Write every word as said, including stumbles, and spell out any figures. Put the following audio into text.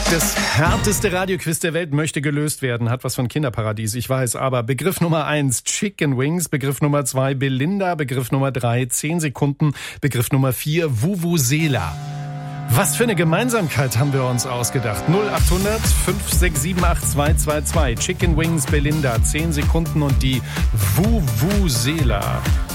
Das härteste Radioquiz der Welt möchte gelöst werden, hat was von Kinderparadies, ich weiß, aber Begriff Nummer eins, Chicken Wings, Begriff Nummer zwei, Belinda, Begriff Nummer drei, zehn Sekunden, Begriff Nummer vier, Vuvuzela. Was für eine Gemeinsamkeit haben wir uns ausgedacht? null achthundert fünf sechs sieben acht zwei zwei zwei, Chicken Wings, Belinda, zehn Sekunden und die Vuvuzela.